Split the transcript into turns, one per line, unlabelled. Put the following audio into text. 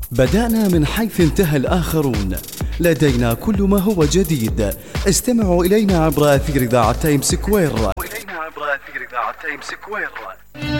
بدأنا من حيث انتهى الآخرون. لدينا كل ما هو جديد. استمعوا إلينا عبر أثير إذاعة تايم سكوير.